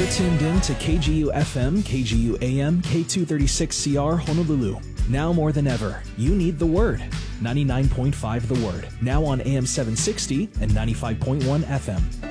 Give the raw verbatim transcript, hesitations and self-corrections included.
You're tuned in to K G U F M, K G U A M, K two thirty-six C R Honolulu. Now more than ever, you need the Word. ninety-nine point five The Word. Now on A M seven sixty and ninety-five point one F M.